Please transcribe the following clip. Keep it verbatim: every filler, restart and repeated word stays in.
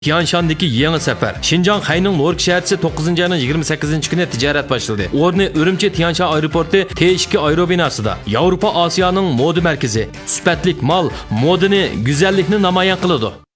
Tianshandagi yangi safar. Xinjiang Xayning Lork shaharchasi to'qqizinchi ayning yigirma sakkizinchi kuni tijorat boshladi. O'rni Urumchi Tianshan aeroporti T ikki aerobinosida. Yevropa Osiyoning moda markazi. Sifatlik mal, modani, go'zallikni namoyon qiladi.